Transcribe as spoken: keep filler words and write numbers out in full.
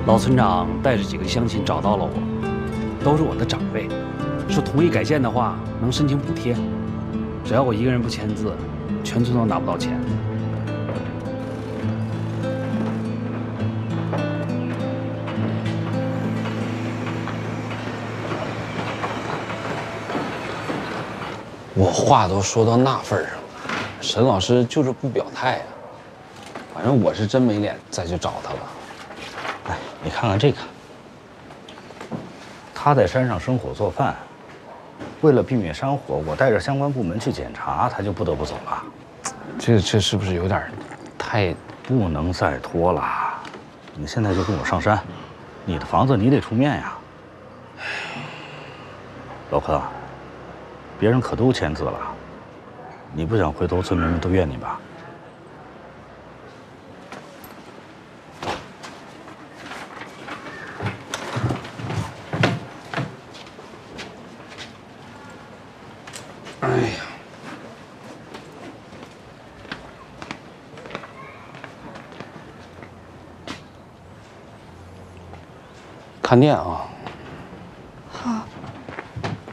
老村长带着几个乡亲找到了我，都是我的长辈，说同意改建的话能申请补贴，只要我一个人不签字，全村都拿不到钱。 我话都说到那份儿上了，沈老师就是不表态啊。反正我是真没脸再去找他了。 哎，你看看这个，他在山上生火做饭，为了避免山火，我带着相关部门去检查，他就不得不走了。 这这是不是有点太…… 不能再拖了？你现在就跟我上山，你的房子你得出面呀。老柯，别人可都签字了，你不想回头村民们都怨你吧？ 哎呀，看店啊。